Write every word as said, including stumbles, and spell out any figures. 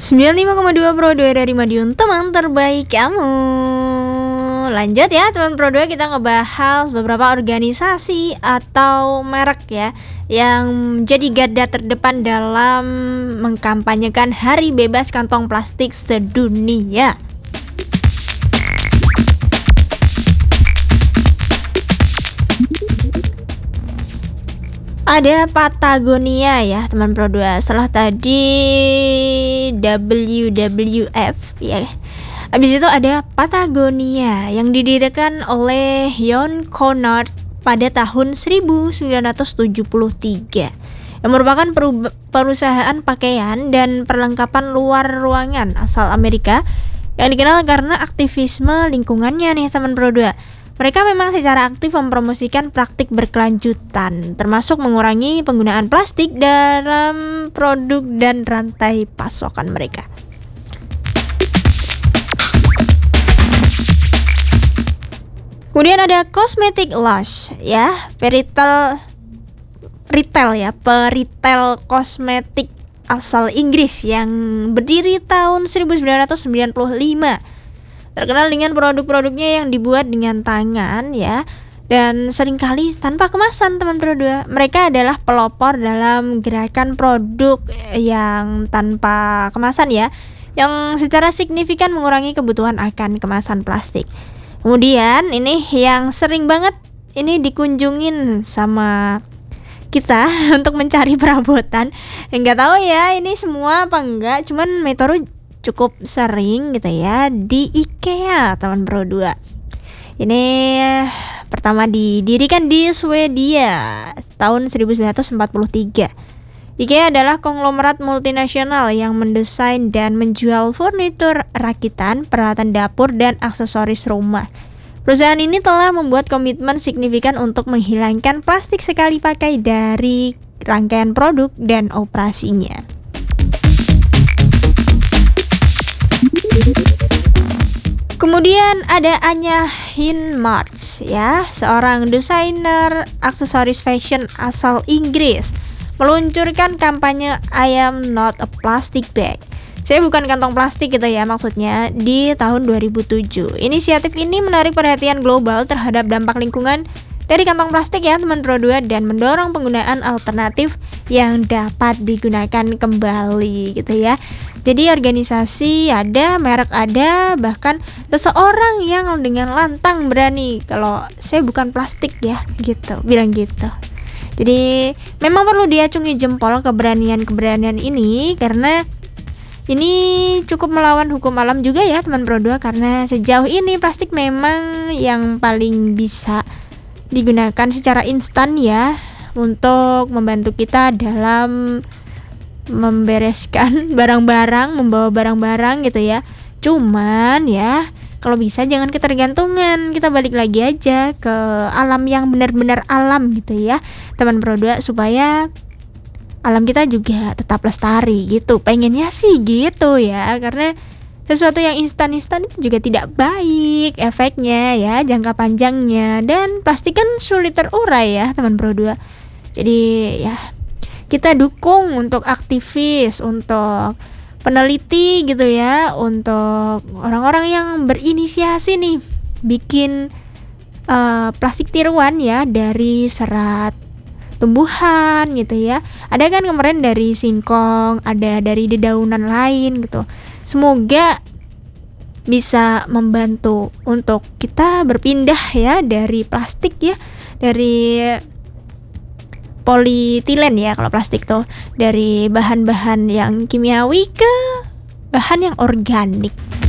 sembilan puluh lima koma dua Pro dua dari Madiun, teman terbaik kamu. Lanjut ya teman Pro dua, kita ngebahas beberapa organisasi atau merek ya yang jadi garda terdepan dalam mengkampanyekan Hari Bebas Kantong Plastik sedunia. Ada Patagonia ya teman Pro dua. Setelah tadi W W F ya, habis itu ada Patagonia yang didirikan oleh John Connor pada tahun seribu sembilan ratus tujuh puluh tiga, yang merupakan peru- perusahaan pakaian dan perlengkapan luar ruangan asal Amerika yang dikenal karena aktivisme lingkungannya nih teman Pro dua. Mereka memang secara aktif mempromosikan praktik berkelanjutan, termasuk mengurangi penggunaan plastik dalam produk dan rantai pasokan mereka. Kemudian ada Cosmetic Lush ya, peritel retail ya, peritel kosmetik asal Inggris yang berdiri tahun seribu sembilan ratus sembilan puluh lima. Terkenal dengan produk-produknya yang dibuat dengan tangan ya, dan seringkali tanpa kemasan teman Pro dua. Mereka adalah pelopor dalam gerakan produk yang tanpa kemasan ya, yang secara signifikan mengurangi kebutuhan akan kemasan plastik. Kemudian ini yang sering banget ini dikunjungin sama kita untuk mencari perabotan. Enggak tahu ya ini semua apa enggak, cuman Metoro cukup sering gitu ya di IKEA teman Pro dua. Ini pertama didirikan di Swedia tahun seribu sembilan ratus empat puluh tiga. IKEA adalah konglomerat multinasional yang mendesain dan menjual furnitur rakitan, peralatan dapur dan aksesoris rumah. Perusahaan ini telah membuat komitmen signifikan untuk menghilangkan plastik sekali pakai dari rangkaian produk dan operasinya. Kemudian ada Anya Hinmarch ya, seorang desainer aksesoris fashion asal Inggris, meluncurkan kampanye I am not a plastic bag. Saya bukan kantong plastik gitu ya maksudnya, di tahun dua ribu tujuh. Inisiatif ini menarik perhatian global terhadap dampak lingkungan dari kantong plastik ya teman Pro dua, dan mendorong penggunaan alternatif yang dapat digunakan kembali gitu ya. Jadi organisasi ada, merek ada, bahkan seseorang yang dengan lantang berani kalau saya bukan plastik ya gitu, bilang gitu. Jadi memang perlu diacungi jempol keberanian-keberanian ini, karena ini cukup melawan hukum alam juga ya teman Pro dua, karena sejauh ini plastik memang yang paling bisa digunakan secara instan ya untuk membantu kita dalam membereskan barang-barang, membawa barang-barang gitu ya. Cuman ya kalau bisa jangan ketergantungan, kita balik lagi aja ke alam yang benar-benar alam gitu ya teman Pro dua, supaya alam kita juga tetap lestari gitu. Pengennya sih gitu ya, karena sesuatu yang instan-instan itu juga tidak baik efeknya ya, jangka panjangnya, dan plastik kan sulit terurai ya teman Pro dua. Jadi ya kita dukung untuk aktivis, untuk peneliti gitu ya, untuk orang-orang yang berinisiasi nih bikin uh, plastik tiruan ya dari serat tumbuhan gitu ya. Ada kan kemarin dari singkong, ada dari dedaunan lain gitu. Semoga bisa membantu untuk kita berpindah ya dari plastik ya, dari polietilen ya kalau plastik tuh, dari bahan-bahan yang kimiawi ke bahan yang organik.